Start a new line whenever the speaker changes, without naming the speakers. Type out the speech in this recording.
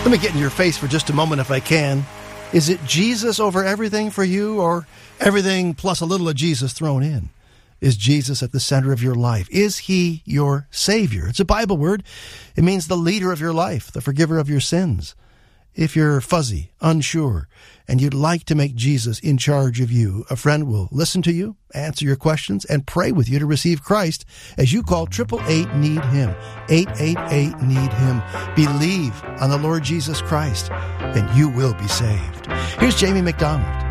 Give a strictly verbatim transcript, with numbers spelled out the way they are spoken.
Let me get in your face for just a moment if I can. Is it Jesus over everything for you, or everything plus a little of Jesus thrown in? Is Jesus at the center of your life? Is he your Savior? It's a Bible word. It means the leader of your life, the forgiver of your sins. If you're fuzzy, unsure, and you'd like to make Jesus in charge of you, a friend will listen to you, answer your questions, and pray with you to receive Christ as you call eight eight eight, need him, eight eight eight, need him. Believe on the Lord Jesus Christ, and you will be saved. Here's Jamie McDonald.